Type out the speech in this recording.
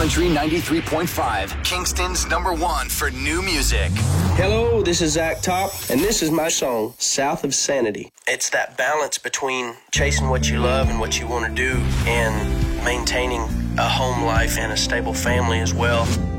Country 93.5, Kingston's #1 for new music. Hello, this is Zach Top, and this is my song, South of Sanity. It's that balance between chasing what you love and what you want to do and maintaining a home life and a stable family as well.